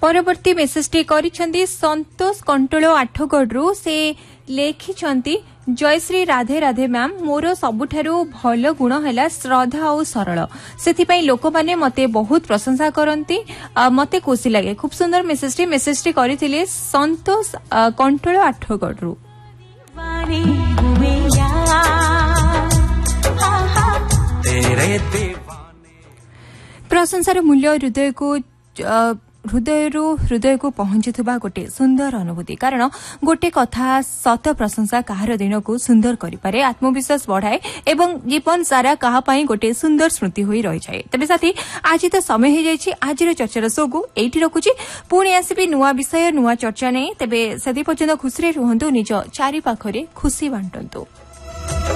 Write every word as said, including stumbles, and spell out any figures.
परवर्ती मेसेजटी करिसेंती संतोष कंटोल आठगढ़ से लेखिछंती जयश्री राधे राधे मैम मोर सबुठारु भल गुण है श्रद्धा और सरल से लोक मैंने मते बहुत प्रशंसा करती मते खुशी लगे। खूब सुंदर मेसेजटी मेसेजटी करथिले संतोष कंटोल आठगढ़। प्रशंसार मूल्य हृदय को हृदय हृदय को पहुंचुवा गोटे सुंदर अनुभूति कारण गोटे कथा सत प्रशंसा कहार दिन को सुंदर करें आत्मविश्वास बढ़ाए एवं जीवन सारा कहापाई गोटे सुंदर स्मृति होई रही जाए। तेज साथी आज तो समय हो जाए आज चर्चार शो को एठी रखुची पुणी आसबि नुआ विषय नुआ चर्चा नहीं तेज से पर्यंत खुशी रुहतु निज चारि पाखरे खुशी बांटंतु।